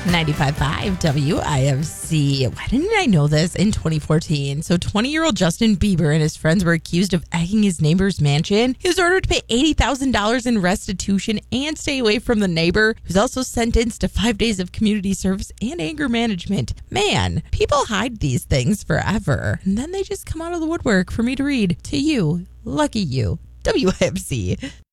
95.5 WIFC. Why didn't I know this in 2014? So 20-year-old Justin Bieber and his friends were accused of egging his neighbor's mansion. He was ordered to pay $80,000 in restitution and stay away from the neighbor. He was also sentenced to 5 days of community service and anger management. Man, people hide these things forever. And then they just come out of the woodwork for me to read to you. Lucky you. WIFC.